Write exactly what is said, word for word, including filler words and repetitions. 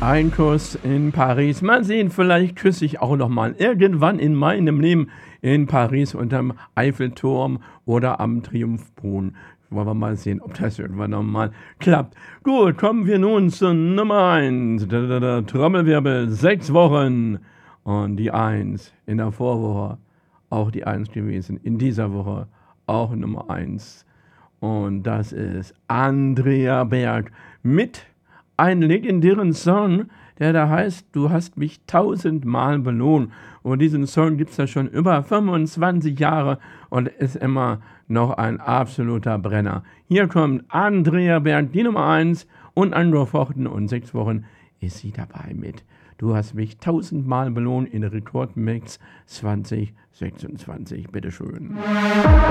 Ein Kuss in Paris. Mal sehen, vielleicht küsse ich auch noch mal irgendwann in meinem Leben in Paris unterm Eiffelturm oder am Triumphbogen. Wollen wir mal sehen, ob das irgendwann noch mal klappt. Gut, kommen wir nun zur Nummer eins. Trommelwirbel, sechs Wochen. Und die eins in der Vorwoche, auch die eins gewesen. In dieser Woche auch Nummer eins. Und das ist Andrea Berg mit einem legendären Song, der da heißt, du hast mich tausendmal belohnt. Und diesen Song gibt es ja schon über fünfundzwanzig Jahre und ist immer noch ein absoluter Brenner. Hier kommt Andrea Berg, die Nummer eins, und angefochten und sechs Wochen ist sie dabei mit. Du hast mich tausendmal belohnt in der Rekordmix zwanzig sechsundzwanzig. Bitteschön.